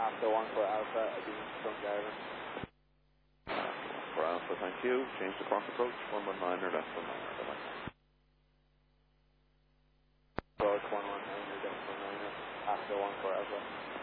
After 1 for Alpha, again from Garvin. For Alpha, thank you. Change the cross approach, 119 or less than 9. Approach 119 or less than 9. After 1 for Alpha.